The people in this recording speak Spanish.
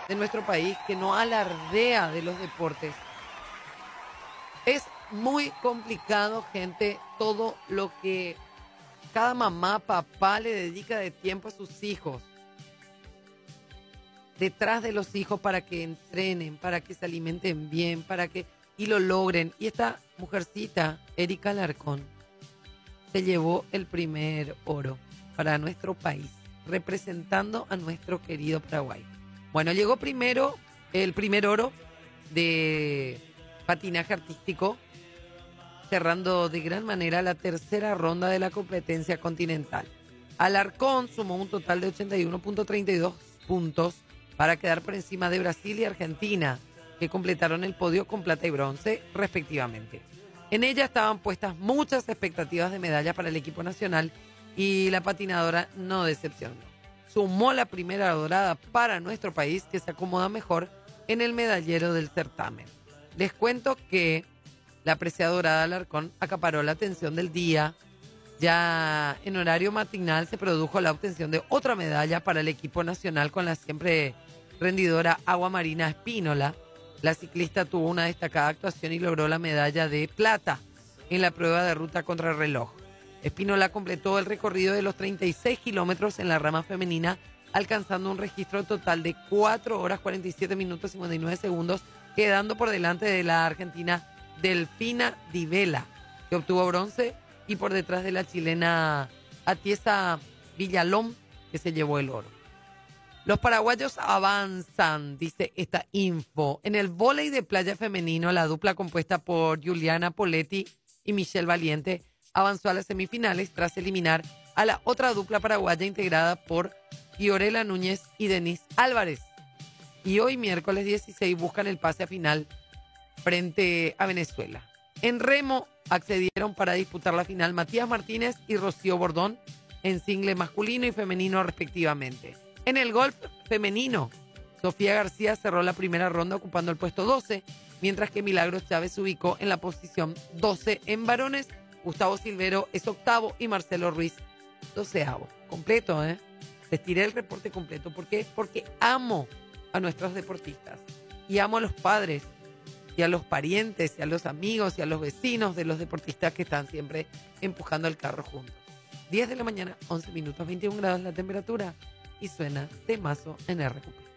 de nuestro país que no alardea de los deportes. Es muy complicado, gente, todo lo que cada mamá, papá le dedica de tiempo a sus hijos. Detrás de los hijos para que entrenen, para que se alimenten bien, y lo logren. Y esta mujercita, Erika Alarcón, se llevó el primer oro para nuestro país, representando a nuestro querido Paraguay. Bueno, llegó primero el primer oro de patinaje artístico, cerrando de gran manera la tercera ronda de la competencia continental. Alarcón sumó un total de 81.32 puntos para quedar por encima de Brasil y Argentina, que completaron el podio con plata y bronce, respectivamente. En ella estaban puestas muchas expectativas de medalla para el equipo nacional y la patinadora no decepcionó. Sumó la primera dorada para nuestro país, que se acomoda mejor en el medallero del certamen. Les cuento que la preciada dorada Alarcón acaparó la atención del día. Ya en horario matinal se produjo la obtención de otra medalla para el equipo nacional con la siempre rendidora Agua Marina Espínola. La ciclista tuvo una destacada actuación y logró la medalla de plata en la prueba de ruta contrarreloj. Espínola completó el recorrido de los 36 kilómetros en la rama femenina, alcanzando un registro total de 4 horas 47 minutos 59 segundos, quedando por delante de la argentina Delfina Di Vela, que obtuvo bronce, y por detrás de la chilena Atiesa Villalón, que se llevó el oro. Los paraguayos avanzan, dice esta info. En el vóley de playa femenino, la dupla compuesta por Juliana Poletti y Michelle Valiente avanzó a las semifinales tras eliminar a la otra dupla paraguaya integrada por Fiorella Núñez y Denise Álvarez. Y hoy, miércoles 16, buscan el pase a final frente a Venezuela. En remo accedieron para disputar la final Matías Martínez y Rocío Bordón en single masculino y femenino respectivamente. En el golf femenino, Sofía García cerró la primera ronda ocupando el puesto 12, mientras que Milagros Chávez se ubicó en la posición 12. En varones, Gustavo Silvero es octavo y Marcelo Ruiz 12avo. Completo, ¿eh? Les tiré el reporte completo. ¿Por qué? Porque amo a nuestros deportistas y amo a los padres y a los parientes y a los amigos y a los vecinos de los deportistas que están siempre empujando el carro juntos. 10 de la mañana, 11 minutos, 21 grados la temperatura y suena Temazo en RQP.